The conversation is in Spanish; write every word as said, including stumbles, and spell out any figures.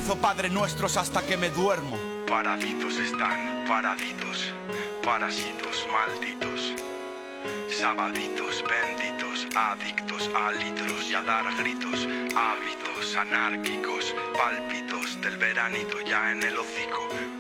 rezo Padre Nuestros hasta que me duermo. Paraditos están, paraditos, parásitos malditos, sabaditos benditos, adictos a litros y a dar gritos, hábitos anárquicos, pálpitos del veranito ya en el hocico,